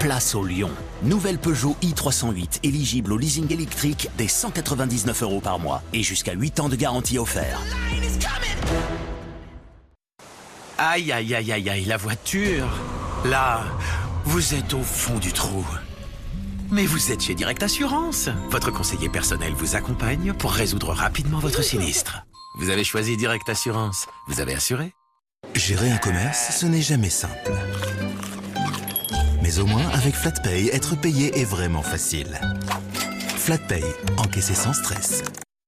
place au lion. Nouvelle Peugeot i308, éligible au leasing électrique dès 199 € par mois et jusqu'à 8 ans de garantie offert. Aïe, aïe, aïe, aïe, aïe, la voiture. Là, vous êtes au fond du trou. Mais vous êtes chez Direct Assurance. Votre conseiller personnel vous accompagne pour résoudre rapidement votre sinistre. Vous avez choisi Direct Assurance. Vous avez assuré? Gérer un commerce, ce n'est jamais simple. Mais au moins, avec FlatPay, être payé est vraiment facile. FlatPay, encaisser sans stress.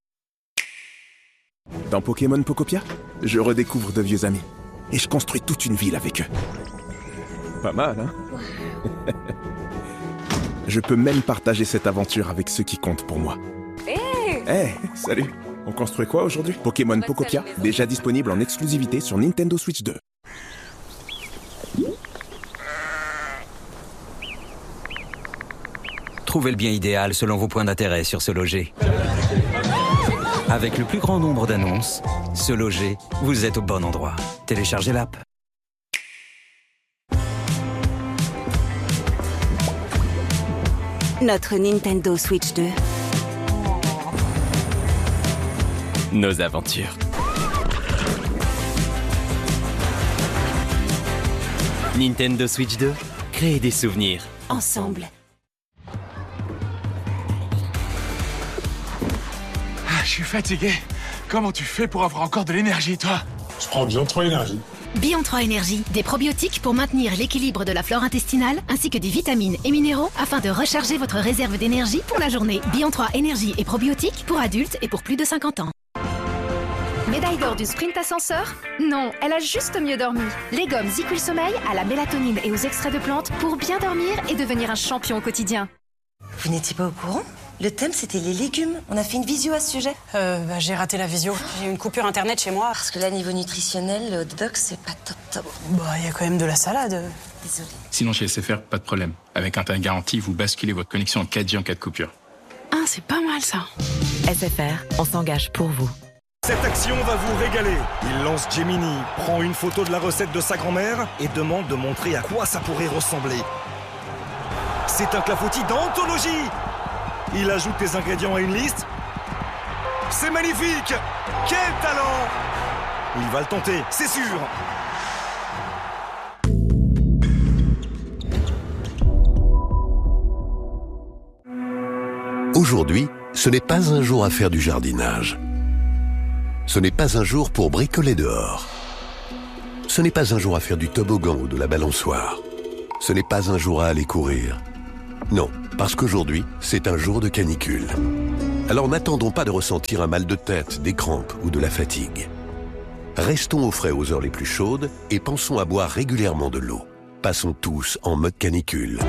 Dans Pokémon Pokopia, je redécouvre de vieux amis. Et je construis toute une ville avec eux. Pas mal, hein? Je peux même partager cette aventure avec ceux qui comptent pour moi. Hey, salut! On construit quoi aujourd'hui? Pokémon Pokopia, déjà disponible en exclusivité sur Nintendo Switch 2. Trouvez le bien idéal selon vos points d'intérêt sur Se Loger. Avec le plus grand nombre d'annonces, Se Loger, vous êtes au bon endroit. Téléchargez l'app. Notre Nintendo Switch 2. Nos aventures. Nintendo Switch 2, créez des souvenirs. Ensemble. Je suis fatigué. Comment tu fais pour avoir encore de l'énergie, toi? Je prends Bion 3 Énergie. Bion 3 Énergie, des probiotiques pour maintenir l'équilibre de la flore intestinale, ainsi que des vitamines et minéraux afin de recharger votre réserve d'énergie pour la journée. Bion 3 Énergie et probiotiques pour adultes et pour plus de 50 ans. Médaille d'or du sprint ascenseur? Non, elle a juste mieux dormi. Les gommes Zicool Sommeil à la mélatonine et aux extraits de plantes pour bien dormir et devenir un champion au quotidien. Vous n'étiez pas au courant? Le thème, c'était les légumes. On a fait une visio à ce sujet. J'ai raté la visio. J'ai eu une coupure internet chez moi. Parce que là, niveau nutritionnel, le hot dog, c'est pas top. Il y a quand même de la salade. Désolée. Sinon, chez SFR, pas de problème. Avec Internet Garantie, vous basculez votre connexion en 4G en cas de coupure. Ah, c'est pas mal ça. SFR, on s'engage pour vous. Cette action va vous régaler. Il lance Gemini, prend une photo de la recette de sa grand-mère et demande de montrer à quoi ça pourrait ressembler. C'est un clafoutis d'anthologie. Il ajoute les ingrédients à une liste. C'est magnifique! Quel talent! Il va le tenter, c'est sûr! Aujourd'hui, ce n'est pas un jour à faire du jardinage. Ce n'est pas un jour pour bricoler dehors. Ce n'est pas un jour à faire du toboggan ou de la balançoire. Ce n'est pas un jour à aller courir. Non, parce qu'aujourd'hui, c'est un jour de canicule. Alors n'attendons pas de ressentir un mal de tête, des crampes ou de la fatigue. Restons au frais aux heures les plus chaudes et pensons à boire régulièrement de l'eau. Passons tous en mode canicule.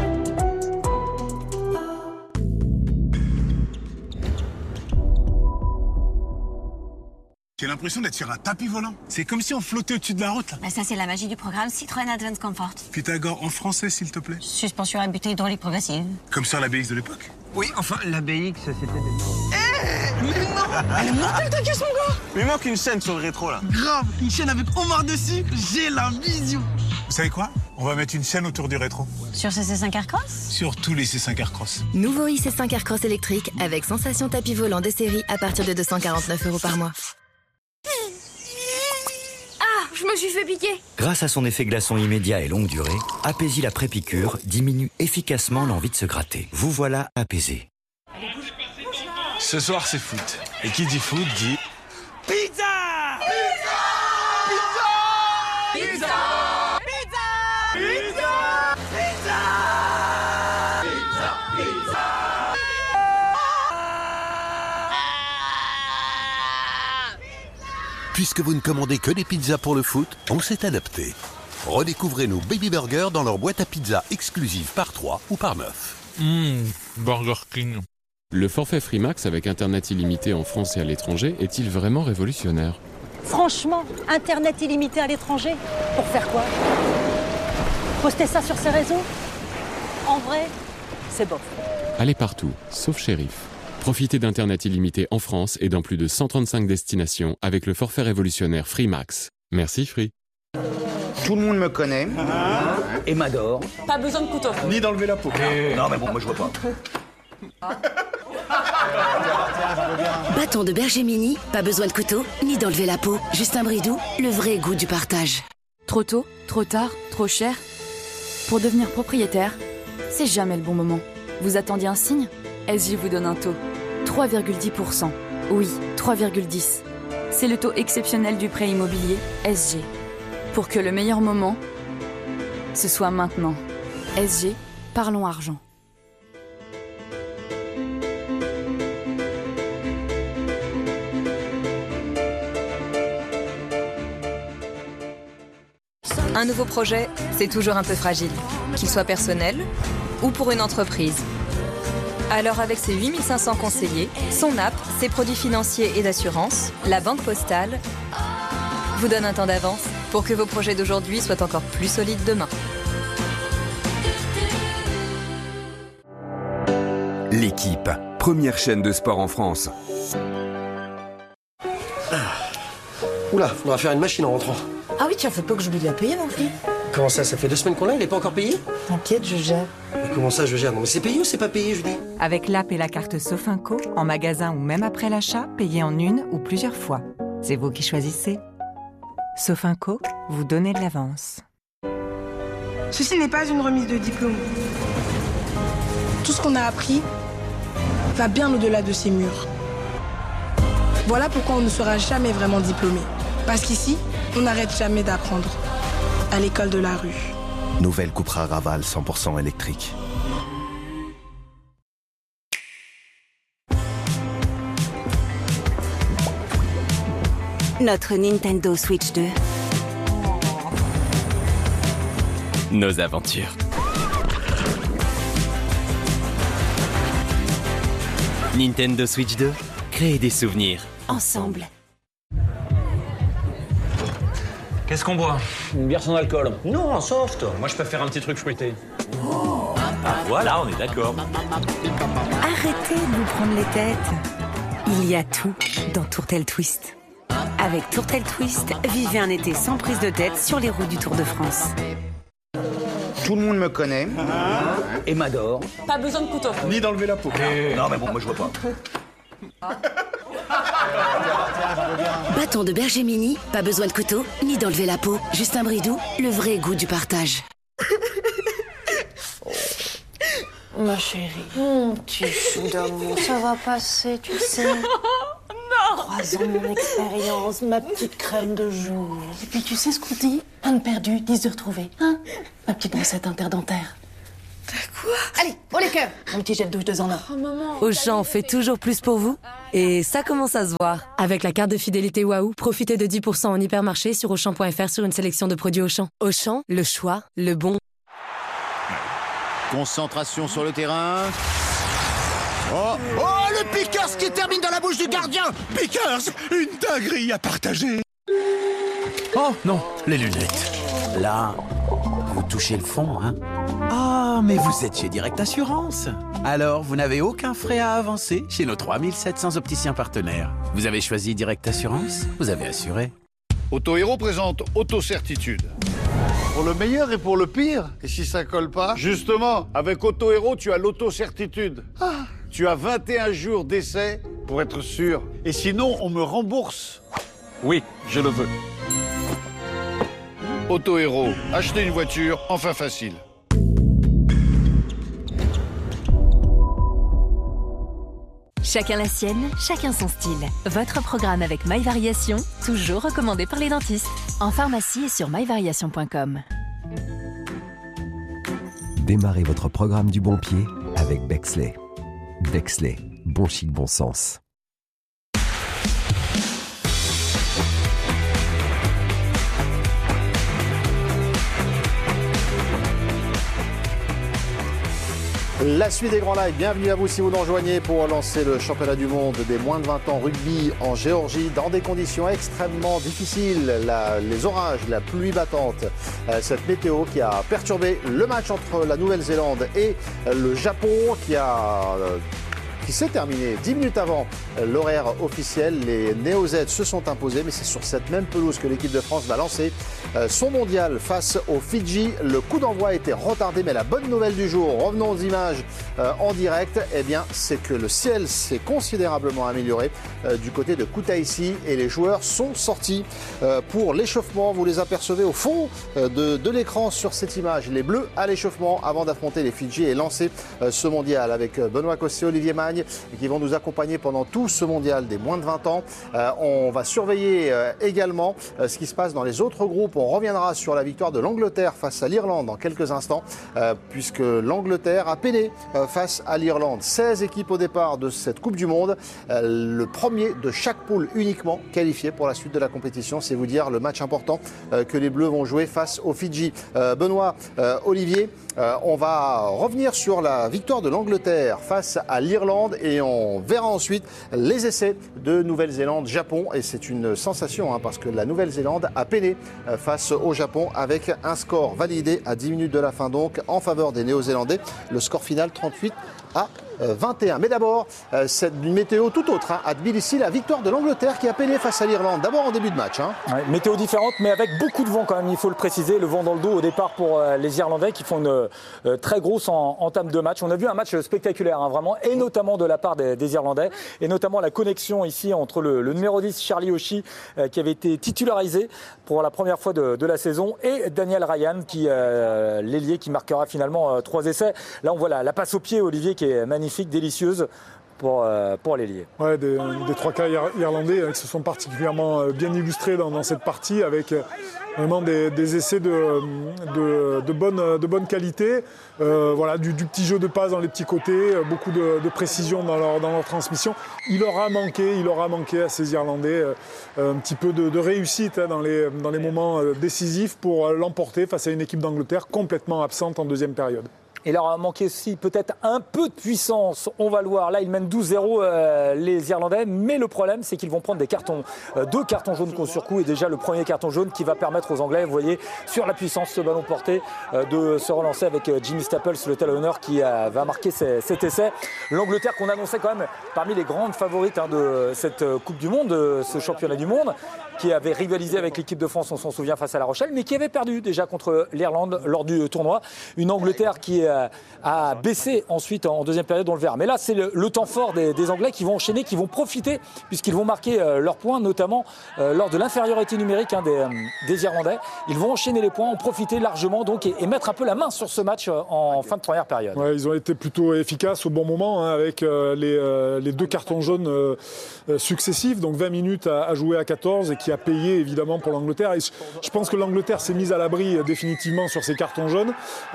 J'ai l'impression d'être sur un tapis volant. C'est comme si on flottait au-dessus de la route. Là. Bah ça, c'est la magie du programme Citroën Advance Comfort. Pythagore en français, s'il te plaît. Suspension à butée hydraulique progressive. Comme sur la BX de l'époque. Oui, enfin, la BX, c'était des... Mais non! Elle est mortelle ta caisse, mon gars! Mais il manque une chaîne sur le rétro, là. Grave! Une chaîne avec Omar dessus, j'ai la vision! Vous savez quoi? On va mettre une chaîne autour du rétro. Sur ce C5 Aircross? Sur tous les C5 Aircross. Nouveau IC5 Aircross électrique avec sensation tapis volant de série à partir de 249 € par mois. Je me suis fait piquer. Grâce à son effet glaçon immédiat et longue durée, Apaisil après-piqûre diminue efficacement l'envie de se gratter. Vous voilà apaisé. Ce soir, c'est foot. Et qui dit foot dit... Pizza! Pizza! Pizza! Pizza! Pizza! Pizza! Pizza! Pizza! Puisque vous ne commandez que des pizzas pour le foot, on s'est adapté. Redécouvrez nos Baby Burgers dans leur boîte à pizza exclusive par 3 ou par 9. Burger King. Le forfait Freemax avec Internet illimité en France et à l'étranger est-il vraiment révolutionnaire? Franchement, Internet illimité à l'étranger, pour faire quoi? Poster ça sur ses réseaux? En vrai, c'est bof. Allez partout, sauf shérif. Profitez d'Internet illimité en France et dans plus de 135 destinations avec le forfait révolutionnaire Freemax. Merci Free. Tout le monde me connaît et m'adore. Pas besoin de couteau. Ni d'enlever la peau. Non mais bon, moi je vois pas. Bâton de berger mini, pas besoin de couteau, ni d'enlever la peau. Justin Bridou, le vrai goût du partage. Trop tôt, trop tard, trop cher. Pour devenir propriétaire, c'est jamais le bon moment. Vous attendiez un signe ? SG vous donne un taux. 3,10%. Oui, 3,10. C'est le taux exceptionnel du prêt immobilier SG. Pour que le meilleur moment, ce soit maintenant. SG, parlons argent. Un nouveau projet, c'est toujours un peu fragile, qu'il soit personnel ou pour une entreprise. Alors avec ses 8500 conseillers, son app, ses produits financiers et d'assurance, la Banque Postale vous donne un temps d'avance pour que vos projets d'aujourd'hui soient encore plus solides demain. L'équipe, première chaîne de sport en France. Oula, faudra faire une machine en rentrant. Ah oui, tiens, faut pas que j'oublie de la payer, mon fils. Comment ça fait 2 semaines qu'on l'a, il est pas encore payé? T'inquiète, je gère. Mais comment ça, je gère? Non mais c'est payé ou c'est pas payé, je dis? Avec l'app et la carte Sofinco, en magasin ou même après l'achat, payez en une ou plusieurs fois. C'est vous qui choisissez. Sofinco, vous donnez de l'avance. Ceci n'est pas une remise de diplôme. Tout ce qu'on a appris va bien au-delà de ces murs. Voilà pourquoi on ne sera jamais vraiment diplômé. Parce qu'ici, on n'arrête jamais d'apprendre. À l'école de la rue. Nouvelle Cupra Raval 100% électrique. Notre Nintendo Switch 2. Nos aventures. Nintendo Switch 2, créez des souvenirs. Ensemble. Qu'est-ce qu'on boit? Une bière sans alcool. Non, en soft. Moi, je préfère un petit truc fruité. Ah voilà, on est d'accord. Arrêtez de vous prendre les têtes. Il y a tout dans Tourtel Twist. Avec Tourtel Twist, vivez un été sans prise de tête sur les routes du Tour de France. Tout le monde me connaît et m'adore. Pas besoin de couteau. Ni d'enlever la peau. Non mais bon, moi je vois pas. Bâton de berger mini, pas besoin de couteau, ni d'enlever la peau. Justin Bridou, le vrai goût du partage. Ma chérie, mon petit chou d'amour, ça va passer, tu sais. Non. 3 ans mon expérience, ma petite crème de jour. Et puis tu sais ce qu'on dit? Un de perdu, 10 de retrouvé. Hein? Ma petite brossette interdentaire. Quoi? Allez, pour les cœurs. Un petit gel douche 2 en 1. Oh, maman, Auchan fait toujours plus pour vous. Et ça commence à se voir. Avec la carte de fidélité Waouh, profitez de 10% en hypermarché sur Auchan.fr sur une sélection de produits Auchan. Auchan, le choix, le bon. Concentration sur le terrain. Oh, le Pickers qui termine dans la bouche du gardien. Pickers, une dinguerie à partager. Oh non, les lunettes. Là, vous touchez le fond, hein? Ah, mais vous êtes chez Direct Assurance. Alors, vous n'avez aucun frais à avancer chez nos 3700 opticiens partenaires. Vous avez choisi Direct Assurance, vous avez assuré. Auto-Héros présente Auto-Certitude. Pour le meilleur et pour le pire. Et si ça colle pas? Justement, avec Auto-Héros, tu as l'auto-certitude. Tu as 21 jours d'essai pour être sûr. Et sinon, on me rembourse. Oui, je le veux. Auto-Héros, acheter une voiture, enfin facile. Chacun la sienne, chacun son style. Votre programme avec MyVariation, toujours recommandé par les dentistes. En pharmacie et sur myvariation.com. Démarrez votre programme du bon pied avec Bexley. Bexley, bon chic, bon sens. La suite des Grands Lives, bienvenue à vous si vous nous rejoignez pour lancer le championnat du monde des moins de 20 ans rugby en Géorgie dans des conditions extrêmement difficiles. Les orages, la pluie battante, cette météo qui a perturbé le match entre la Nouvelle-Zélande et le Japon qui a qui s'est terminée 10 minutes avant l'horaire officiel. Les Néo-Z se sont imposés, mais c'est sur cette même pelouse que l'équipe de France va lancer son mondial face aux Fidji. Le coup d'envoi a été retardé, mais la bonne nouvelle du jour, revenons aux images en direct, eh bien, c'est que le ciel s'est considérablement amélioré du côté de Kutaisi et les joueurs sont sortis pour l'échauffement. Vous les apercevez au fond de l'écran sur cette image. Les Bleus à l'échauffement avant d'affronter les Fidji et lancer ce mondial avec Benoît Cosset, Olivier Magne qui vont nous accompagner pendant tout ce mondial des moins de 20 ans. On va surveiller également ce qui se passe dans les autres groupes. On reviendra sur la victoire de l'Angleterre face à l'Irlande dans quelques instants puisque l'Angleterre a peiné face à l'Irlande. 16 équipes au départ de cette Coupe du Monde. Le premier de chaque poule uniquement qualifié pour la suite de la compétition. C'est vous dire le match important que les Bleus vont jouer face aux Fidji. Benoît, Olivier, on va revenir sur la victoire de l'Angleterre face à l'Irlande et on verra ensuite les essais de Nouvelle-Zélande, Japon. Et c'est une sensation parce que la Nouvelle-Zélande a peiné face au Japon avec un score validé à 10 minutes de la fin donc en faveur des Néo-Zélandais. Le score final 38 à 21. Mais d'abord, c'est une météo tout autre. À Tbilissi, la victoire de l'Angleterre qui a peiné face à l'Irlande. D'abord en début de match. Ouais, météo différente, mais avec beaucoup de vent quand même, il faut le préciser. Le vent dans le dos au départ pour les Irlandais qui font une très grosse entame de match. On a vu un match spectaculaire, vraiment, et notamment de la part des Irlandais, et notamment la connexion ici entre le numéro 10, Charlie Oshie, qui avait été titularisé pour la première fois de la saison, et Daniel Ryan, l'ailier qui marquera finalement 3 essais. Là, on voit la passe au pied, Olivier, qui est magnifique, délicieuse pour l'ailier. Ouais, des 3 cas irlandais qui se sont particulièrement bien illustrés dans cette partie avec vraiment des essais de bonne qualité. Voilà, du petit jeu de passe dans les petits côtés, beaucoup de précision dans leur transmission. Il leur a manqué à ces Irlandais un petit peu de réussite dans les moments décisifs pour l'emporter face à une équipe d'Angleterre complètement absente en deuxième période. Il leur a manqué aussi peut-être un peu de puissance, on va le voir. Là, ils mènent 12-0 les Irlandais, mais le problème, c'est qu'ils vont prendre 2 cartons jaunes coup sur coup, et déjà le premier carton jaune qui va permettre aux Anglais, vous voyez, sur la puissance, ce ballon porté, de se relancer avec Jimmy Staples, le talonneur qui va marquer cet essai. L'Angleterre qu'on annonçait quand même parmi les grandes favorites de cette Coupe du Monde, de ce championnat du monde, qui avait rivalisé avec l'équipe de France, on s'en souvient, face à La Rochelle, mais qui avait perdu déjà contre l'Irlande lors du tournoi. Une Angleterre qui a baissé ensuite en deuxième période, on le verra. Mais là, c'est le temps fort des Anglais qui vont enchaîner, qui vont profiter, puisqu'ils vont marquer leurs points, notamment lors de l'infériorité numérique des Irlandais. Ils vont enchaîner les points, en profiter largement donc, et mettre un peu la main sur ce match en fin de première période. Ouais, ils ont été plutôt efficaces au bon moment avec les 2 cartons jaunes successifs, donc 20 minutes à jouer à 14 et qui a payé évidemment pour l'Angleterre. Et je pense que l'Angleterre s'est mise à l'abri définitivement sur ces cartons jaunes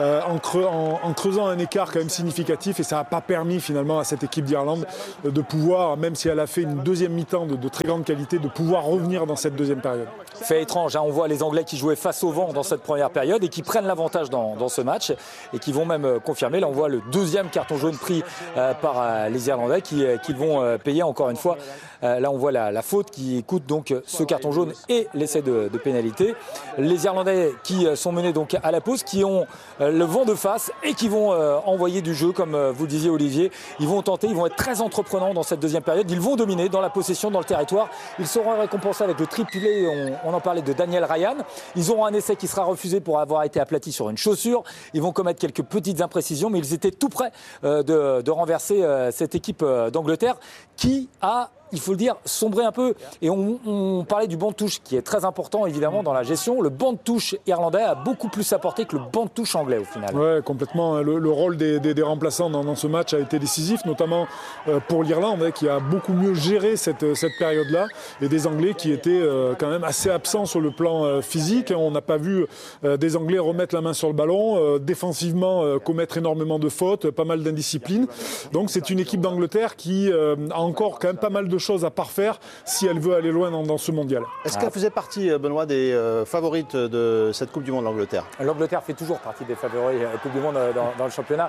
en creusant un écart quand même significatif, et ça n'a pas permis finalement à cette équipe d'Irlande de pouvoir, même si elle a fait une deuxième mi-temps de très grande qualité, de pouvoir revenir dans cette deuxième période. Fait étrange, on voit les Anglais qui jouaient face au vent dans cette première période et qui prennent l'avantage dans ce match et qui vont même confirmer. Là on voit le 2e carton jaune pris par les Irlandais qui vont payer encore une fois. Là on voit la faute qui coûte donc ce carton jaune et l'essai de pénalité. Les Irlandais qui sont menés donc à la pause, qui ont le vent de face et qui vont envoyer du jeu, comme vous le disiez Olivier. Ils vont tenter, ils vont être très entreprenants dans cette deuxième période. Ils vont dominer dans la possession, dans le territoire. Ils seront récompensés avec le triplé, on en parlait, de Daniel Ryan. Ils auront un essai qui sera refusé pour avoir été aplati sur une chaussure. Ils vont commettre quelques petites imprécisions, mais ils étaient tout près de renverser cette équipe d'Angleterre qui a, il faut le dire, sombrer un peu. Et on parlait du banc de touche qui est très important évidemment dans la gestion. Le banc de touche irlandais a beaucoup plus apporté que le banc de touche anglais au final. Oui, complètement. Le rôle des remplaçants dans ce match a été décisif, notamment pour l'Irlande qui a beaucoup mieux géré cette période-là, et des Anglais qui étaient quand même assez absents sur le plan physique. On n'a pas vu des Anglais remettre la main sur le ballon, défensivement commettre énormément de fautes, pas mal d'indiscipline. Donc c'est une équipe d'Angleterre qui a encore quand même pas mal de choses à parfaire si elle veut aller loin dans ce mondial. Est-ce qu'elle faisait partie, Benoît, des favorites de cette Coupe du Monde, l'Angleterre? L'Angleterre fait toujours partie des favoris Coupe du Monde dans le championnat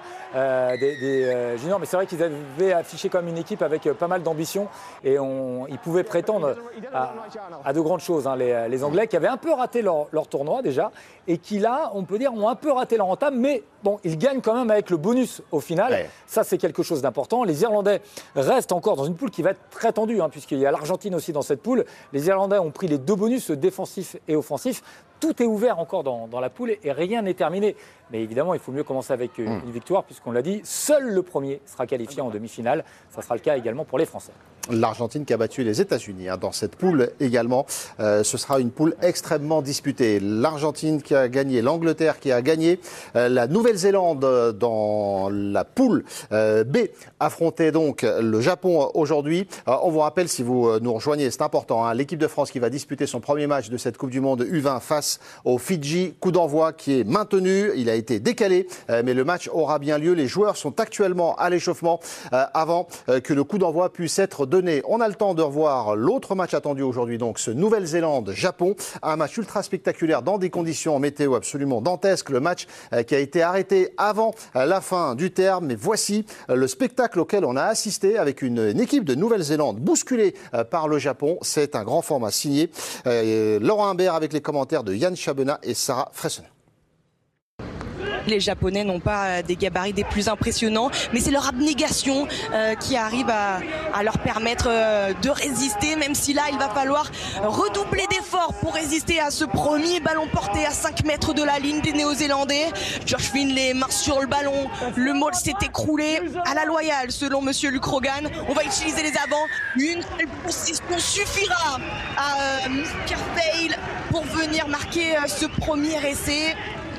des juniors, mais c'est vrai qu'ils avaient affiché comme une équipe avec pas mal d'ambition et ils pouvaient prétendre à de grandes choses, hein, les Anglais qui avaient un peu raté leur tournoi déjà et qui là, on peut dire, ont un peu raté leur entame, mais bon, ils gagnent quand même avec le bonus au final. Ouais. Ça, c'est quelque chose d'important. Les Irlandais restent encore dans une poule qui va être très tendue, hein, puisqu'il y a l'Argentine aussi dans cette poule. Les Irlandais ont pris les 2 bonus défensifs et offensifs. Tout est ouvert encore dans la poule et rien n'est terminé. Mais évidemment, il faut mieux commencer avec une victoire, puisqu'on l'a dit, seul le premier sera qualifié en demi-finale. Ça sera le cas également pour les Français. L'Argentine qui a battu les États-Unis dans cette poule également. Ce sera une poule extrêmement disputée. L'Argentine qui a gagné, l'Angleterre qui a gagné, la Nouvelle-Zélande dans la poule B affrontait donc le Japon aujourd'hui. On vous rappelle, si vous nous rejoignez, c'est important, hein, l'équipe de France qui va disputer son premier match de cette Coupe du Monde U20 face au Fidji. Coup d'envoi qui est maintenu, il a été décalé, mais le match aura bien lieu. Les joueurs sont actuellement à l'échauffement avant que le coup d'envoi puisse être donné. On a le temps de revoir l'autre match attendu aujourd'hui, donc ce Nouvelle-Zélande-Japon, un match ultra spectaculaire dans des conditions météo absolument dantesques. Le match qui a été arrêté avant la fin du terme, mais voici le spectacle auquel on a assisté avec une équipe de Nouvelle-Zélande bousculée par le Japon. C'est un grand format signé Laurent Humbert avec les commentaires de Yann Chabena et Sarah Fresson. Les Japonais n'ont pas des gabarits des plus impressionnants, mais c'est leur abnégation qui arrive à leur permettre de résister, même si là, il va falloir redoubler d'efforts pour résister à ce premier ballon porté à 5 mètres de la ligne des Néo-Zélandais. Josh Finlay marche sur le ballon, le maul s'est écroulé à la loyale, selon Monsieur Luke Rogan. On va utiliser les avants. Une seule possession suffira à Mr. Fail pour venir marquer ce premier essai.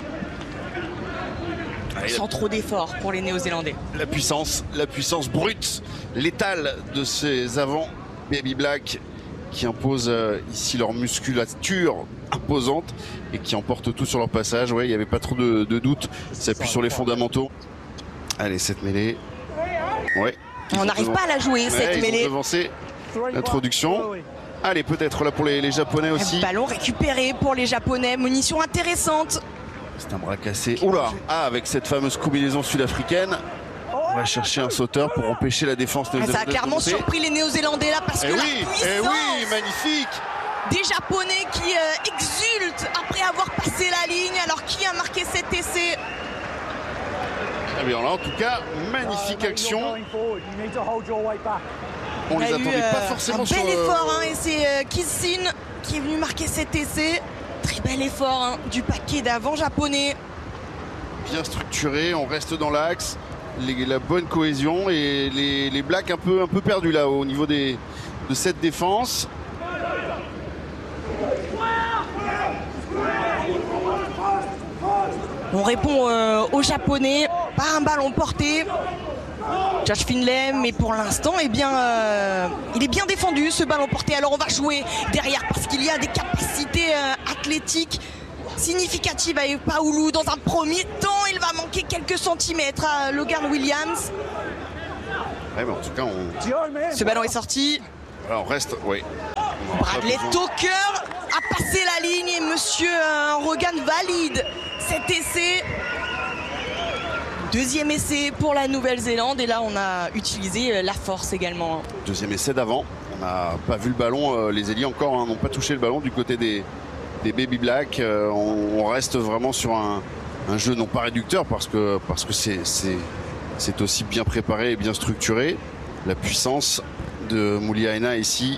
Sans trop d'efforts pour les Néo-Zélandais. La puissance brute, létale de ces avants Baby Black qui imposent ici leur musculature imposante et qui emportent tout sur leur passage. Ouais, il n'y avait pas trop de doute. Ça appuie sur les fondamentaux. Allez, cette mêlée. Ouais. On n'arrive pas à la jouer, cette mêlée. Ils ont devancé l'introduction. Allez, peut-être là pour les Japonais aussi. Ballon récupéré pour les Japonais. Munition intéressante. C'est un bras cassé. Oula, avec cette fameuse combinaison sud-africaine. On va chercher un sauteur pour empêcher la défense néo-zélandaise. Ça a clairement surpris les Néo-Zélandais là parce que la puissance magnifique des Japonais qui exultent après avoir passé la ligne. Alors qui a marqué cet essai? Eh bien là, en tout cas, magnifique action. On les attendait pas forcément sur... Un bel effort, hein, et c'est Kissin qui est venu marquer cet essai. Très bel effort, hein, du paquet d'avant japonais. Bien structuré, on reste dans l'axe, la bonne cohésion et les Blacks un peu perdus là au niveau de cette défense. On répond aux Japonais, pas un ballon porté. Josh Finlay, mais pour l'instant, eh bien, il est bien défendu ce ballon porté. Alors on va jouer derrière parce qu'il y a des capacités athlétiques significatives avec Paoulou. Dans un premier temps, il va manquer quelques centimètres à Logan Williams. Ouais, mais en tout cas, ce ballon est sorti. Alors on reste, oui. Bradley Toker a passé la ligne et Monsieur Rogan valide cet essai. Deuxième essai pour la Nouvelle-Zélande et là on a utilisé la force également. Deuxième essai d'avant, on n'a pas vu le ballon, les ailiers encore n'ont pas touché le ballon du côté des Baby Black. On reste vraiment sur un jeu non pas réducteur parce que c'est aussi bien préparé et bien structuré. La puissance de Mouliaina ici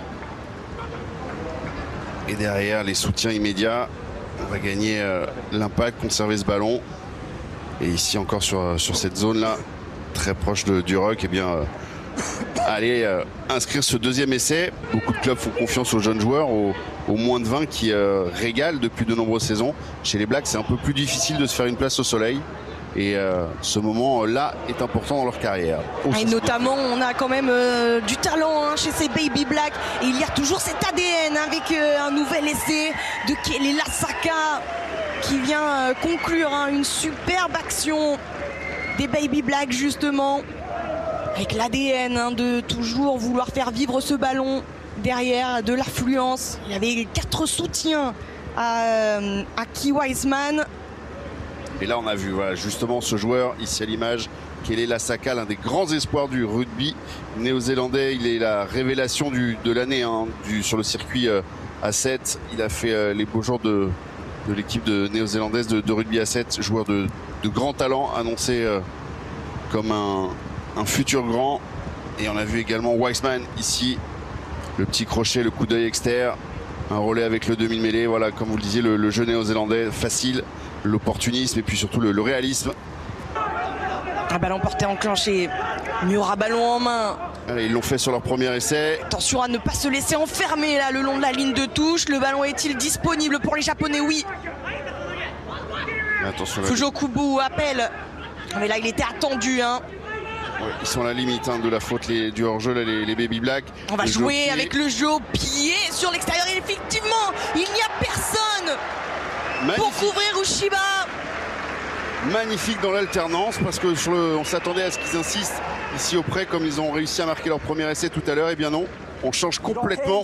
et derrière les soutiens immédiats. On va gagner l'impact, conserver ce ballon. Et ici encore sur cette zone-là, très proche du ruck, eh bien, aller inscrire ce deuxième essai. Beaucoup de clubs font confiance aux jeunes joueurs, aux moins de 20 qui régalent depuis de nombreuses saisons. Chez les Blacks, c'est un peu plus difficile de se faire une place au soleil. Et ce moment-là est important dans leur carrière. Et notamment, on a quand même du talent, hein, chez ces Baby Black. Et il y a toujours cet ADN avec un nouvel essai de Kelly Lasaka qui vient conclure, hein, une superbe action des Baby Black justement. avec l'ADN de toujours vouloir faire vivre ce ballon derrière, de l'affluence. Il y avait 4 soutiens à Key Wiseman. Et là, on a vu justement ce joueur ici à l'image, Kelly Lasaka, l'un des grands espoirs du rugby néo-zélandais. Il est la révélation de l'année sur le circuit à 7. Il a fait les beaux jours de l'équipe néo-zélandaise de rugby à 7. Joueur de grand talent, annoncé comme un futur grand. Et on a vu également Wiseman ici, le petit crochet, le coup d'œil externe, un relais avec le demi-mêlée. Voilà, comme vous le disiez, le jeu néo-zélandais facile, l'opportunisme et puis surtout le réalisme. Un ballon porté enclenché, Miura ballon en main. Allez, ils l'ont fait sur leur premier essai. Attention à ne pas se laisser enfermer là le long de la ligne de touche. Le ballon est-il disponible pour les Japonais? Oui. Attention. Fujo Kubu appelle. Mais là il était attendu. Ouais, ils sont à la limite de la faute du hors-jeu, les Baby Black. On va jouer avec le jeu au pied sur l'extérieur. Et effectivement, il n'y a personne pour couvrir Ushiba. Magnifique dans l'alternance parce que on s'attendait à ce qu'ils insistent ici auprès comme ils ont réussi à marquer leur premier essai tout à l'heure. Et bien non, on change complètement.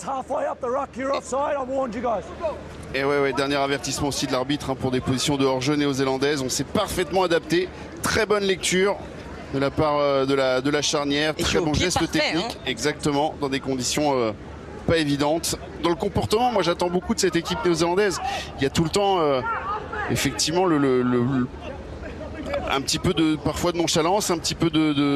Et ouais, dernier avertissement aussi de l'arbitre pour des positions de hors-jeu néo-zélandaises. On s'est parfaitement adapté. Très bonne lecture de la part de la charnière. Et très bon geste technique. Exactement, dans des conditions pas évidentes. Dans le comportement, moi j'attends beaucoup de cette équipe néo-zélandaise. Il y a tout le temps effectivement un petit peu parfois de nonchalance, un petit peu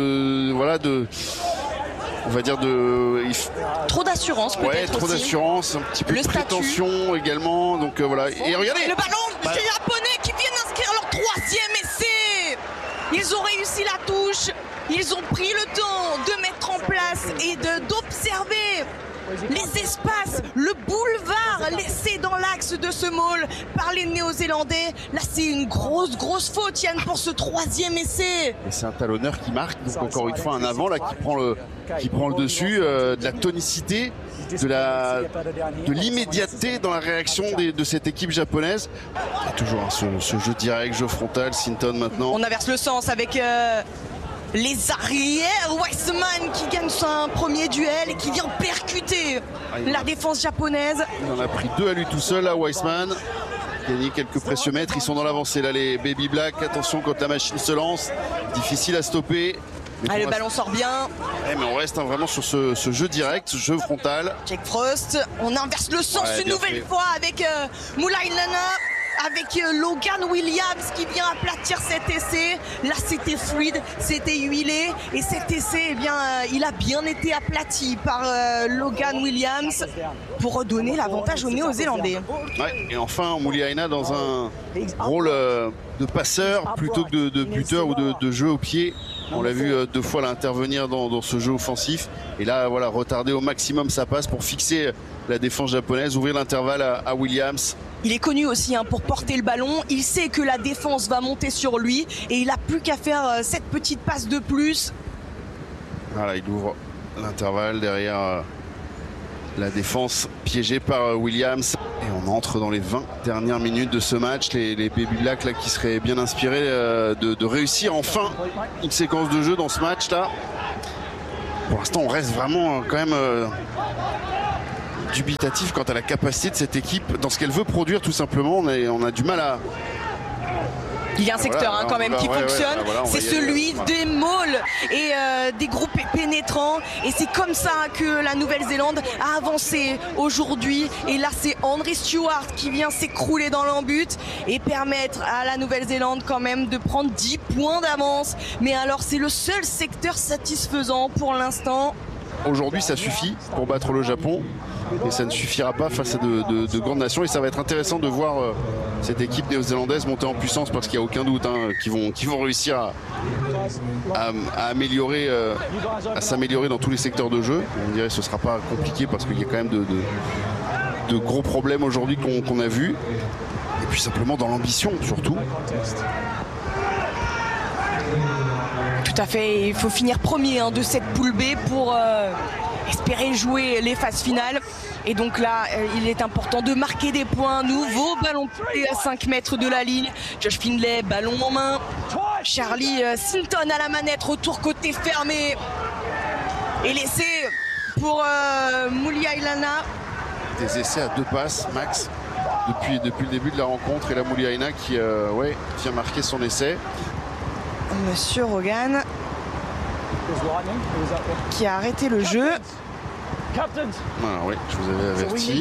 on va dire trop d'assurance peut-être. Ouais, trop d'assurance, un petit peu de prétention également. Donc voilà. Et regardez le ballon des Japonais qui viennent inscrire leur 3e essai. Ils ont réussi la touche. Ils ont pris le temps de mettre en place et d'observer les espaces, le boulevard laissé dans l'axe de ce maul par les Néo-Zélandais. Là, c'est une grosse faute, Yann, pour ce 3e essai. Et c'est un talonneur qui marque, donc encore une fois un avant là qui prend le dessus, de la tonicité, de l'immédiateté dans la réaction de cette équipe japonaise. Il y a toujours ce jeu direct, jeu frontal, Sinton maintenant. On inverse le sens avec les arrières, Wiseman qui gagne son premier duel et qui vient percuter la défense japonaise. Il en a pris 2 à lui tout seul là, Wiseman. Gagné quelques précieux mètres, ils sont dans l'avancée là les Baby Black. Attention quand la machine se lance, difficile à stopper. Le ballon sort bien. Mais on reste vraiment sur ce jeu direct, ce jeu frontal. Jack Frost, on inverse le sens une nouvelle fois avec Moulainana. Avec Logan Williams qui vient aplatir cet essai. Là, c'était fluide, c'était huilé. Et cet essai, il a bien été aplati par Logan Williams pour redonner l'avantage aux Néo-Zélandais. Ouais, et enfin, Mouliaina dans un rôle de passeur plutôt que de buteur ou de jeu au pied. On l'a vu 2 fois intervenir dans ce jeu offensif. Et là, voilà, retarder au maximum sa passe pour fixer la défense japonaise, ouvrir l'intervalle à Williams. Il est connu aussi pour porter le ballon. Il sait que la défense va monter sur lui et il n'a plus qu'à faire cette petite passe de plus. Voilà, il ouvre l'intervalle derrière la défense piégée par Williams. Et on entre dans les 20 dernières minutes de ce match. Les Baby Black là, qui seraient bien inspirés de réussir enfin une séquence de jeu dans ce match-là. Pour l'instant, on reste vraiment quand même dubitatif quant à la capacité de cette équipe dans ce qu'elle veut produire tout simplement. On a du mal à... Il y a un secteur quand même qui fonctionne, c'est celui des mauls et des groupes pénétrants. Et c'est comme ça que la Nouvelle-Zélande a avancé aujourd'hui. Et là, c'est Henry Stewart qui vient s'écrouler dans l'embut et permettre à la Nouvelle-Zélande quand même de prendre 10 points d'avance. Mais alors, c'est le seul secteur satisfaisant pour l'instant. Aujourd'hui, ça suffit pour battre le Japon. Et ça ne suffira pas face à de grandes nations. Et ça va être intéressant de voir cette équipe néo-zélandaise monter en puissance parce qu'il n'y a aucun doute qu'ils vont réussir à améliorer, à s'améliorer dans tous les secteurs de jeu. On dirait que ce ne sera pas compliqué parce qu'il y a quand même de gros problèmes aujourd'hui qu'on a vus. Et puis simplement dans l'ambition surtout. Tout à fait, il faut finir premier de cette poule B pour espérer jouer les phases finales. Et donc là, il est important de marquer des points. Nouveau ballon à 5 mètres de la ligne. Josh Findlay, ballon en main. Charlie Sinton à la manette, retour côté fermé. Et l'essai pour Muliaina. Des essais à 2 passes, Max, depuis le début de la rencontre. Et la Muliaina qui vient marquer son essai. Monsieur Rogan qui a arrêté le jeu. Oui, je vous avais averti.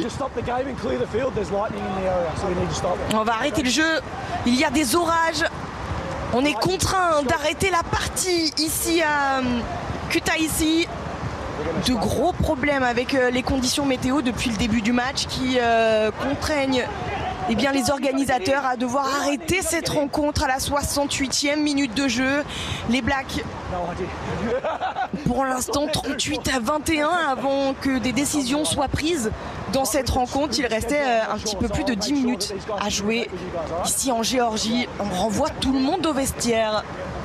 On va arrêter le jeu. Il y a des orages. On est contraint d'arrêter la partie ici à Kutaisi. De gros problèmes avec les conditions météo depuis le début du match qui contraignent les organisateurs à devoir arrêter cette rencontre à la 68e minute de jeu. Les Blacks, pour l'instant, 38-21 avant que des décisions soient prises dans cette rencontre. Il restait un petit peu plus de 10 minutes à jouer ici en Géorgie. On renvoie tout le monde au vestiaire.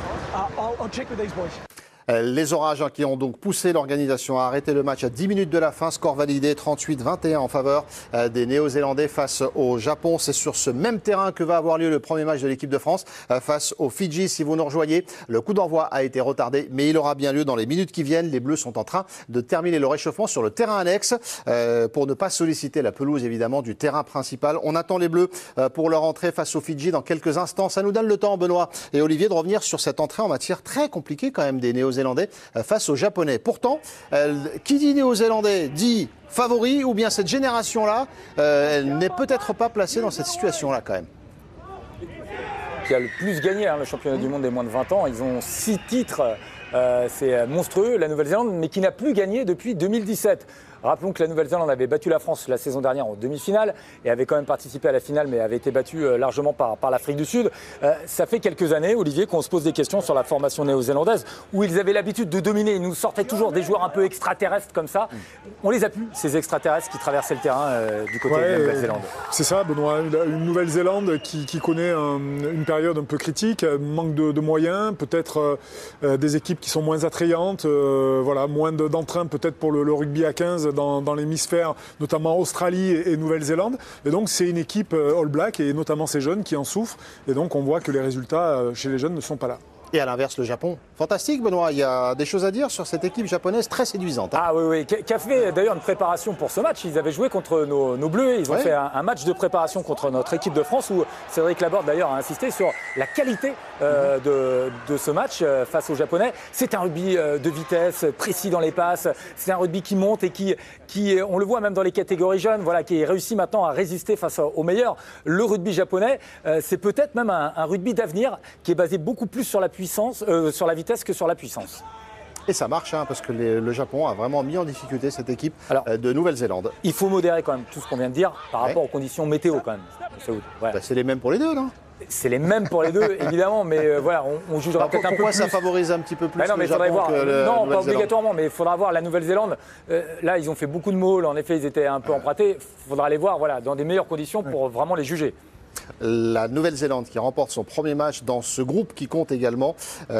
Les orages qui ont donc poussé l'organisation à arrêter le match à 10 minutes de la fin. Score validé 38-21 en faveur des Néo-Zélandais face au Japon. C'est sur ce même terrain que va avoir lieu le premier match de l'équipe de France face aux Fidji. Si vous nous rejoignez, le coup d'envoi a été retardé, mais il aura bien lieu dans les minutes qui viennent. Les Bleus sont en train de terminer le réchauffement sur le terrain annexe pour ne pas solliciter la pelouse évidemment du terrain principal. On attend les Bleus pour leur entrée face aux Fidji dans quelques instants. Ça nous donne le temps, Benoît et Olivier, de revenir sur cette entrée en matière très compliquée quand même des Néo-Zélandais face aux Japonais. Pourtant, qui dit Néo-Zélandais dit favori, ou bien cette génération-là, elle n'est peut-être pas placée dans cette situation-là quand même. Qui a le plus gagné le championnat du monde des moins de 20 ans. Ils ont 6 titres, c'est monstrueux, la Nouvelle-Zélande, mais qui n'a plus gagné depuis 2017. Rappelons que la Nouvelle-Zélande avait battu la France la saison dernière en demi-finale et avait quand même participé à la finale, mais avait été battue largement par l'Afrique du Sud. Ça fait quelques années, Olivier, qu'on se pose des questions sur la formation néo-zélandaise, où ils avaient l'habitude de dominer. Ils nous sortaient toujours des joueurs un peu extraterrestres comme ça. On les a plus, ces extraterrestres qui traversaient le terrain du côté de la Nouvelle-Zélande. C'est ça, Benoît. Une Nouvelle-Zélande qui connaît une période un peu critique, manque de moyens, peut-être des équipes qui sont moins attrayantes, moins d'entrain peut-être pour le rugby à 15 dans l'hémisphère, notamment Australie et Nouvelle-Zélande. Et donc c'est une équipe All Black et notamment ces jeunes qui en souffrent. Et donc on voit que les résultats chez les jeunes ne sont pas là. Et à l'inverse, le Japon. Fantastique, Benoît. Il y a des choses à dire sur cette équipe japonaise très séduisante. Ah oui. Qui a fait d'ailleurs une préparation pour ce match. Ils avaient joué contre nos Bleus. Ils ont fait un match de préparation contre notre équipe de France où Cédric Laborde d'ailleurs a insisté sur la qualité de ce match face aux Japonais. C'est un rugby de vitesse, précis dans les passes. C'est un rugby qui monte et qui on le voit même dans les catégories jeunes, qui réussit maintenant à résister face aux meilleurs. Le rugby japonais, c'est peut-être même un rugby d'avenir qui est basé beaucoup plus sur la puissance, sur la vitesse que sur la puissance. Et ça marche, parce que le Japon a vraiment mis en difficulté cette équipe de Nouvelle-Zélande. Il faut modérer quand même tout ce qu'on vient de dire par rapport aux conditions météo quand même. C'est les mêmes pour les deux, non ? C'est les mêmes pour les deux, évidemment, mais on jugera peut-être un peu plus. Pourquoi ça favorise un petit peu plus le Japon voir, que le non, pas obligatoirement, mais il faudra voir la Nouvelle-Zélande. Là, ils ont fait beaucoup de mauls, en effet, ils étaient un peu empruntés. Il faudra les voir dans des meilleures conditions pour vraiment les juger. La Nouvelle-Zélande qui remporte son premier match dans ce groupe qui compte également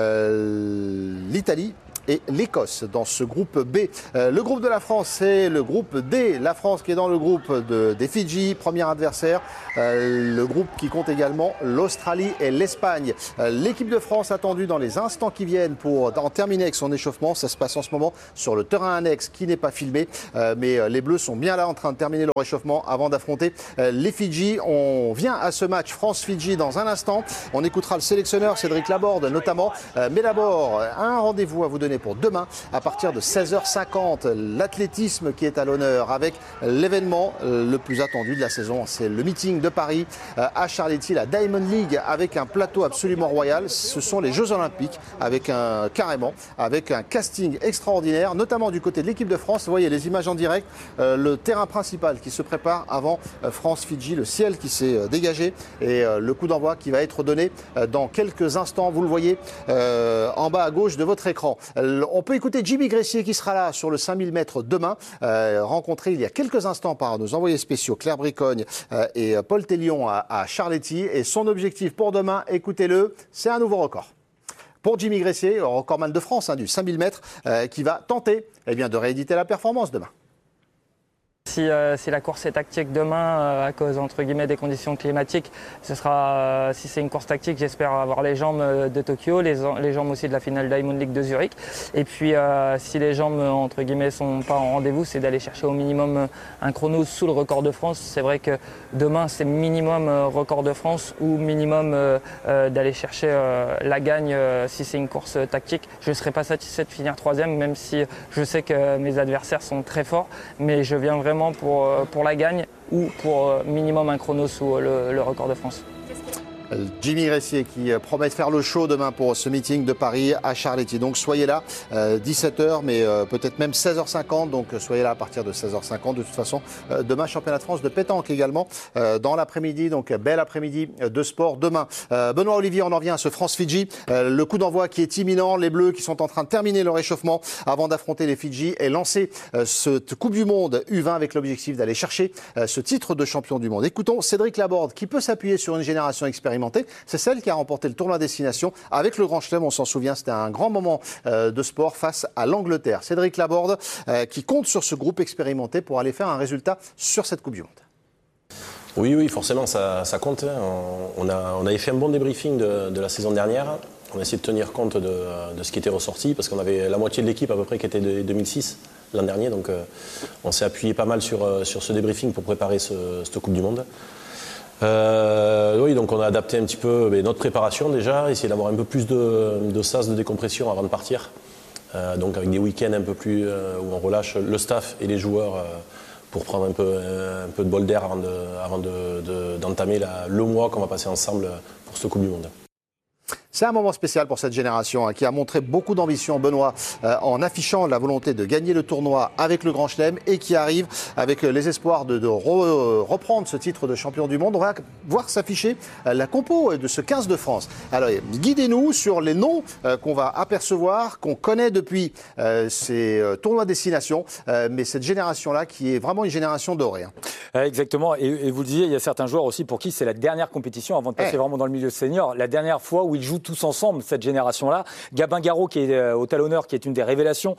l'Italie et l'Écosse dans ce groupe B. Le groupe de la France, c'est le groupe D. La France qui est dans le groupe des Fidji, premier adversaire. Le groupe qui compte également l'Australie et l'Espagne. L'équipe de France attendue dans les instants qui viennent pour en terminer avec son échauffement. Ça se passe en ce moment sur le terrain annexe qui n'est pas filmé. Mais les Bleus sont bien là en train de terminer leur réchauffement avant d'affronter les Fidji. On vient à ce match France-Fidji dans un instant. On écoutera le sélectionneur Cédric Laborde notamment. Mais d'abord, un rendez-vous à vous donner pour demain à partir de 16h50. L'athlétisme qui est à l'honneur avec l'événement le plus attendu de la saison. C'est le meeting de Paris à Charletti, la Diamond League, avec un plateau absolument royal. Ce sont les Jeux Olympiques avec un casting extraordinaire, notamment du côté de l'équipe de France. Vous voyez les images en direct, le terrain principal qui se prépare avant France-Fidji, le ciel qui s'est dégagé et le coup d'envoi qui va être donné dans quelques instants. Vous le voyez en bas à gauche de votre écran. On peut écouter Jimmy Gressier qui sera là sur le 5000 mètres demain, rencontré il y a quelques instants par nos envoyés spéciaux Claire Bricogne et Paul Tellion à Charletti. Et son objectif pour demain, écoutez-le, c'est un nouveau record. Pour Jimmy Gressier, recordman de France du 5000 mètres, qui va tenter de rééditer la performance demain. si la course est tactique demain, à cause entre guillemets des conditions climatiques, ce sera, si c'est une course tactique, j'espère avoir les jambes de Tokyo, les jambes aussi de la finale Diamond League de Zurich. Et puis si les jambes entre guillemets sont pas en rendez-vous, c'est d'aller chercher au minimum un chrono sous le record de France. C'est vrai que demain c'est minimum record de France ou minimum d'aller chercher la gagne si c'est une course tactique. Je ne serai pas satisfait de finir 3e, même si je sais que mes adversaires sont très forts, mais je viens vraiment pour la gagne ou pour minimum un chrono sous le record de France. Jimmy Gressier qui promet de faire le show demain pour ce meeting de Paris à Charletti. Donc soyez là, 17h, mais peut-être même 16h50. Donc soyez là à partir de 16h50. De toute façon, demain, championnat de France de pétanque également dans l'après-midi. Donc bel après-midi de sport demain. Benoît Olivier, on en vient à ce France-Fidji. Le coup d'envoi qui est imminent. Les Bleus qui sont en train de terminer leur réchauffement avant d'affronter les Fidji et lancer cette Coupe du Monde U20 avec l'objectif d'aller chercher ce titre de champion du monde. Écoutons Cédric Laborde qui peut s'appuyer sur une génération expérimentée. C'est celle qui a remporté le tournoi Destination avec le Grand Chelem. On s'en souvient, c'était un grand moment de sport face à l'Angleterre. Cédric Laborde qui compte sur ce groupe expérimenté pour aller faire un résultat sur cette Coupe du Monde. Oui, forcément, ça compte. On avait fait un bon débriefing de la saison dernière. On a essayé de tenir compte de ce qui était ressorti parce qu'on avait la moitié de l'équipe à peu près qui était de 2006 l'an dernier. Donc on s'est appuyé pas mal sur ce débriefing pour préparer cette Coupe du Monde. Oui, donc on a adapté un petit peu notre préparation déjà, essayer d'avoir un peu plus de sas de décompression avant de partir. Donc avec des week-ends un peu plus où on relâche le staff et les joueurs pour prendre un peu de bol d'air avant d'entamer le mois qu'on va passer ensemble pour cette Coupe du Monde. C'est un moment spécial pour cette génération qui a montré beaucoup d'ambition, Benoît, en affichant la volonté de gagner le tournoi avec le Grand Chelem et qui arrive avec les espoirs de reprendre ce titre de champion du monde. On va voir s'afficher la compo de ce 15 de France. Alors, guidez-nous sur les noms qu'on va apercevoir, qu'on connaît depuis ces tournois destination, mais cette génération-là qui est vraiment une génération dorée. Exactement, et vous le disiez, il y a certains joueurs aussi pour qui c'est la dernière compétition avant de passer vraiment dans le milieu senior, la dernière fois où ils jouent tous ensemble, cette génération-là. Gabin Garot qui est au talonneur, qui est une des révélations,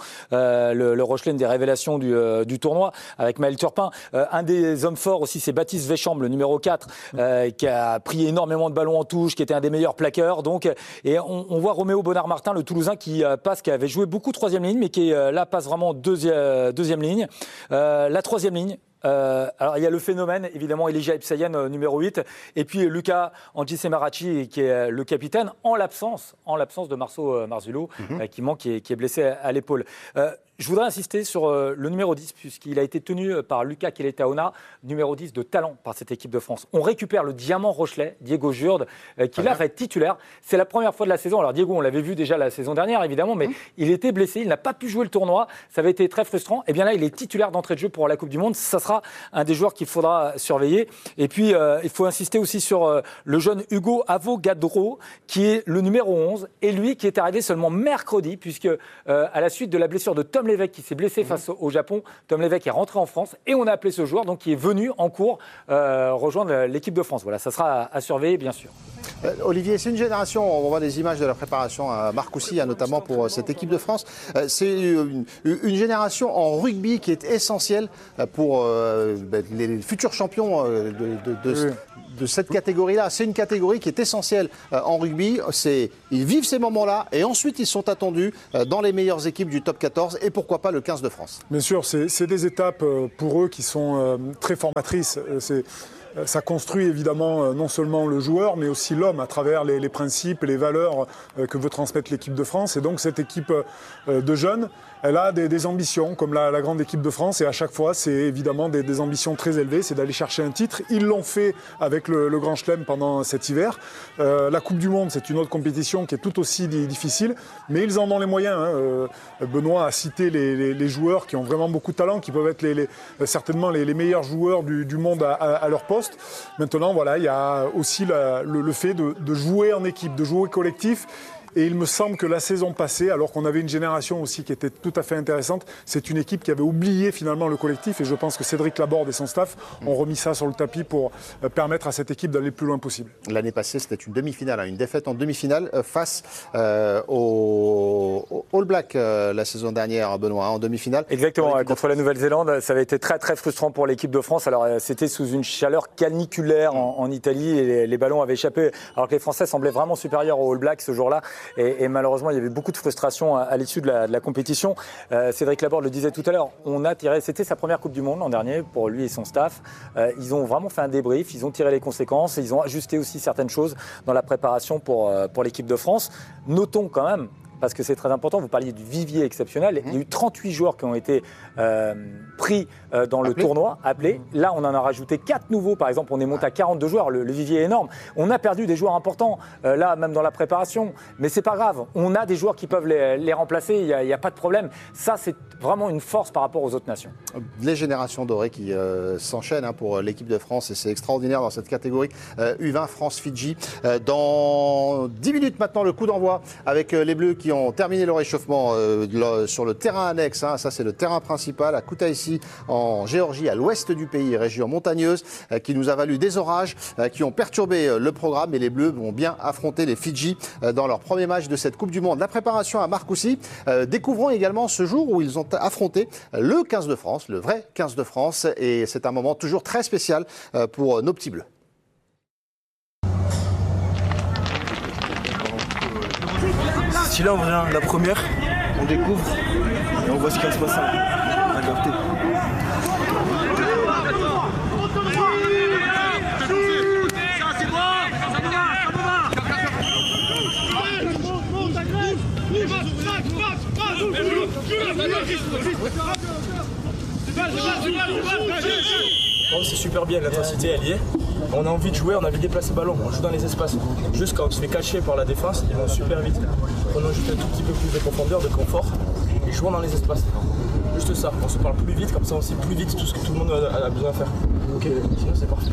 le Rochelet, des révélations du tournoi, avec Maël Turpin. Un des hommes forts aussi, c'est Baptiste Véchambre, le numéro 4, qui a pris énormément de ballons en touche, qui était un des meilleurs plaqueurs. Donc, et on voit Roméo Bonnard-Martin, le Toulousain, qui avait joué beaucoup troisième ligne, mais qui là passe vraiment deuxième ligne. La troisième ligne. Alors il y a le phénomène, évidemment, Elijah Epsayan, numéro 8, et puis Luca Angisemarachi, qui est le capitaine, en l'absence de Marceau Marzullo, qui manque, qui est blessé à l'épaule. Je voudrais insister sur le numéro 10, puisqu'il a été tenu par Lucas Keletaona, numéro 10 de talent par cette équipe de France. On récupère le diamant Rochelet, Diego Jurde, qui là va être titulaire. C'est la première fois de la saison. Alors Diego, on l'avait vu déjà la saison dernière, évidemment, mais il était blessé, il n'a pas pu jouer le tournoi. Ça avait été très frustrant. Et bien là, il est titulaire d'entrée de jeu pour la Coupe du Monde. Ça sera un des joueurs qu'il faudra surveiller. Et puis, il faut insister aussi sur le jeune Hugo Avogadro, qui est le numéro 11, et lui qui est arrivé seulement mercredi, puisque à la suite de la blessure de Tom Lévesque qui s'est blessé face au Japon, Tom Lévesque est rentré en France et on a appelé ce joueur, donc qui est venu en cours rejoindre l'équipe de France. Voilà, ça sera à surveiller bien sûr. Olivier, c'est une génération, on voit des images de la préparation à Marcoussis, notamment pour cette équipe de France. C'est une génération en rugby qui est essentielle pour les futurs champions de cette catégorie-là. C'est une catégorie qui est essentielle en rugby. Ils vivent ces moments-là et ensuite ils sont attendus dans les meilleures équipes du top 14 et pourquoi pas le 15 de France. Bien sûr, c'est des étapes pour eux qui sont très formatrices. Ça construit évidemment non seulement le joueur, mais aussi l'homme à travers les principes et les valeurs que veut transmettre l'équipe de France. Et donc cette équipe de jeunes, elle a des ambitions comme la grande équipe de France. Et à chaque fois, c'est évidemment des ambitions très élevées, c'est d'aller chercher un titre. Ils l'ont fait avec le Grand Chelem pendant cet hiver. La Coupe du Monde, c'est une autre compétition qui est tout aussi difficile, mais ils en ont les moyens. Benoît a cité les joueurs qui ont vraiment beaucoup de talent, qui peuvent être certainement les meilleurs joueurs du monde à leur poste. Maintenant, voilà, il y a aussi le fait de jouer en équipe, de jouer collectif. Et il me semble que la saison passée, alors qu'on avait une génération aussi qui était tout à fait intéressante, c'est une équipe qui avait oublié finalement le collectif. Et je pense que Cédric Laborde et son staff ont remis ça sur le tapis pour permettre à cette équipe d'aller le plus loin possible. L'année passée, c'était une demi-finale, une défaite en demi-finale face aux All Blacks la saison dernière, Benoît, en demi-finale. Exactement, contre la Nouvelle-Zélande, ça avait été très très frustrant pour l'équipe de France. Alors c'était sous une chaleur caniculaire en Italie et les ballons avaient échappé alors que les Français semblaient vraiment supérieurs aux All Blacks ce jour-là et malheureusement il y avait beaucoup de frustration à l'issue de la compétition. Cédric Laborde le disait tout à l'heure, c'était sa première Coupe du Monde l'an dernier pour lui et son staff. Ils ont vraiment fait un débrief, ils ont tiré les conséquences et ils ont ajusté aussi certaines choses dans la préparation pour l'équipe de France. Notons quand même, parce que c'est très important, vous parliez du vivier exceptionnel, il y a eu 38 joueurs qui ont été pris dans le tournoi, appelés. Là, on en a rajouté 4 nouveaux, par exemple, on est monté à 42 joueurs, le vivier est énorme. On a perdu des joueurs importants, là, même dans la préparation, mais c'est pas grave, on a des joueurs qui peuvent les remplacer, il n'y a pas de problème. Ça, c'est vraiment une force par rapport aux autres nations. Les générations dorées qui s'enchaînent pour l'équipe de France, et c'est extraordinaire dans cette catégorie U20 France-Fidji. Dans 10 minutes maintenant, le coup d'envoi avec les Bleus qui ont terminé leur échauffement sur le terrain annexe. Ça, c'est le terrain principal à Kutaisi, en Géorgie, à l'ouest du pays, région montagneuse, qui nous a valu des orages, qui ont perturbé le programme. Et les Bleus vont bien affronter les Fidji dans leur premier match de cette Coupe du Monde. La préparation à Marcoussis. Découvrons également ce jour où ils ont affronté le 15 de France, le vrai 15 de France. Et c'est un moment toujours très spécial pour nos petits Bleus. Si là on vient la première, on découvre et on voit ce qui va se passer. On a capté. C'est super bien, l'intensité elle y est. On a envie de jouer, on a envie de déplacer le ballon, on joue dans les espaces. Juste quand on se fait cacher par la défense, ils vont super vite. Prenons juste un tout petit peu plus de profondeur, de confort et jouons dans les espaces. Juste ça, on se parle plus vite, comme ça on sait plus vite tout ce que tout le monde a besoin de faire. Ok, sinon c'est parfait.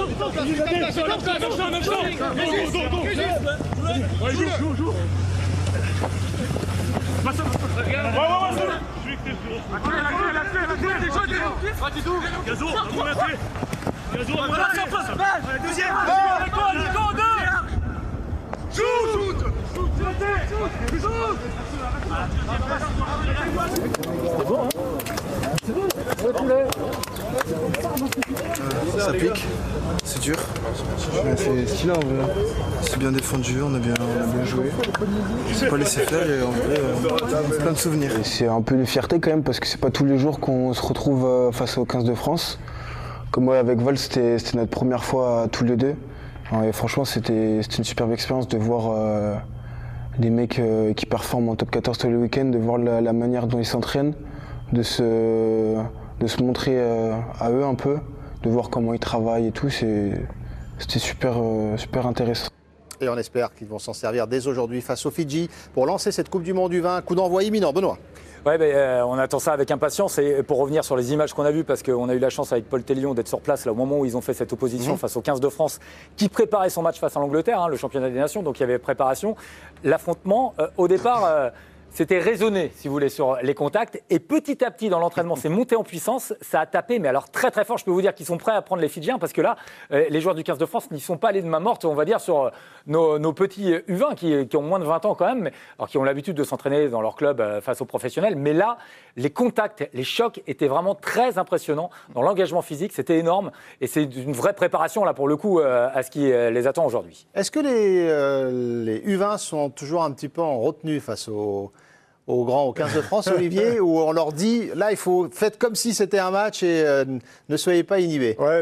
Ça pique, c'est dur. Mais c'est ce qu'il a en vrai. C'est bien défendu, on a bien joué. On s'est pas laissé faire et en vrai, plein de souvenirs. C'est un peu une fierté quand même parce que c'est pas tous les jours qu'on se retrouve face au 15 de France. Comme moi avec Val, c'était notre première fois tous les deux. Et franchement, c'était une superbe expérience de voir des mecs qui performent en top 14 tous les week-ends, de voir la manière dont ils s'entraînent, de se montrer à eux un peu, de voir comment ils travaillent et tout. C'était super intéressant. Et on espère qu'ils vont s'en servir dès aujourd'hui face aux Fidji pour lancer cette Coupe du Monde du vin. Coup d'envoi imminent, Benoît. Ouais, on attend ça avec impatience. Et pour revenir sur les images qu'on a vues, parce qu'on a eu la chance avec Paul Tellion d'être sur place là, au moment où ils ont fait cette opposition face au 15 de France, qui préparait son match face à l'Angleterre, le championnat des nations, donc il y avait préparation. L'affrontement, au départ, c'était raisonné, si vous voulez, sur les contacts. Et petit à petit, dans l'entraînement, c'est monté en puissance. Ça a tapé, mais alors très très fort. Je peux vous dire qu'ils sont prêts à prendre les Fidjiens parce que là, les joueurs du 15 de France n'y sont pas allés de main morte, on va dire, sur nos petits U20 qui ont moins de 20 ans quand même, alors qui ont l'habitude de s'entraîner dans leur club face aux professionnels. Mais là, les contacts, les chocs étaient vraiment très impressionnants. Dans l'engagement physique, c'était énorme. Et c'est une vraie préparation, là, pour le coup, à ce qui les attend aujourd'hui. Est-ce que les U20 sont toujours un petit peu en retenue face au 15 de France, Olivier, où on leur dit, là, faites comme si c'était un match et ne soyez pas inhibés. Ouais,